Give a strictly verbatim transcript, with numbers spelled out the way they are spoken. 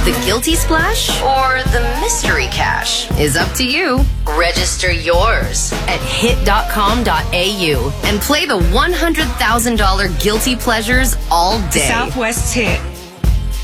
The guilty splash or the mystery cash is up to you. Register yours at hit dot com dot a u and play the one hundred thousand dollars Guilty Pleasures all day. Southwest Hit.